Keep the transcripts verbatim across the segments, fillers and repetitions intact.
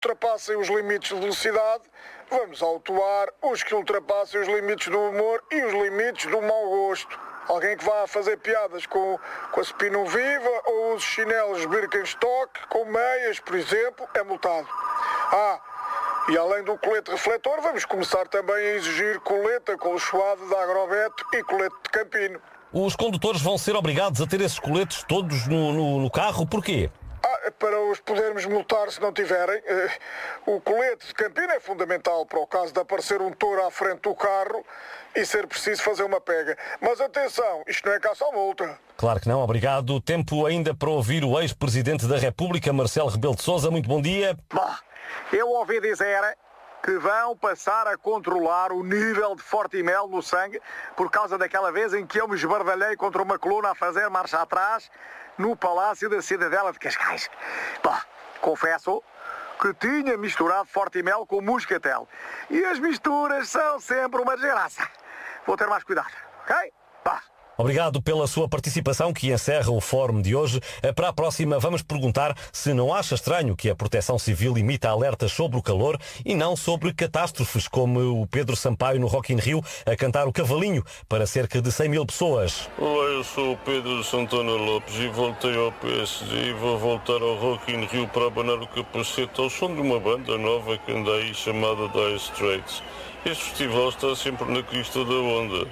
ultrapassem os limites de velocidade, vamos autuar os que ultrapassem os limites do humor e os limites do mau gosto. Alguém que vá fazer piadas com, com a Spino Viva ou os chinelos Birkenstock com meias, por exemplo, é multado. Ah, e além do colete refletor, vamos começar também a exigir colete acolchoado da Agrobeto e colete de Campino. Os condutores vão ser obrigados a ter esses coletes todos no, no, no carro, porquê? Ah, para os podermos multar se não tiverem. O colete de Campino é fundamental para o caso de aparecer um touro à frente do carro e ser preciso fazer uma pega. Mas atenção, isto não é caça à multa. Claro que não, obrigado. Tempo ainda para ouvir o ex-presidente da República, Marcelo Rebelo de Sousa. Muito bom dia. Bom, eu ouvi dizer que vão passar a controlar o nível de Fortimel no sangue por causa daquela vez em que eu me esbardalhei contra uma coluna a fazer marcha atrás no Palácio da Cidadela de Cascais. Bom, confesso que tinha misturado Fortimel com Muscatel. E as misturas são sempre uma desgraça. Vou ter mais cuidado, ok? Bom. Obrigado pela sua participação, que encerra o fórum de hoje. Para a próxima vamos perguntar se não acha estranho que a Proteção Civil imita alertas sobre o calor e não sobre catástrofes, como o Pedro Sampaio no Rock in Rio a cantar o Cavalinho para cerca de cem mil pessoas. Olá, eu sou o Pedro Santana Lopes e voltei ao P S D e vou voltar ao Rock in Rio para abanar o capacete ao som de uma banda nova que anda aí chamada Dire Straits. Este festival está sempre na crista da onda.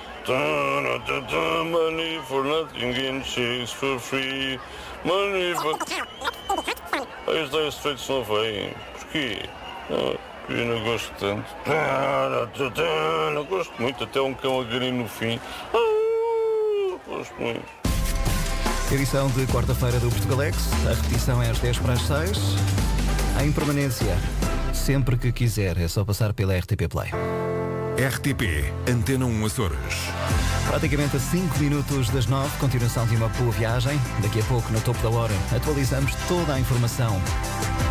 Money for nothing and chase for free. Money for... Os Dire Straits não vêm. Porquê? Ah, eu não gosto tanto. Não gosto muito, até um cão a garir no fim. Ah, gosto muito. Edição de quarta-feira do Portugalex. A repetição é às dez para as seis. Em permanência, sempre que quiser, é só passar pela R T P Play. R T P, Antena um Açores. Praticamente a cinco minutos das nove, continuação de uma boa viagem. Daqui a pouco, no topo da hora, atualizamos toda a informação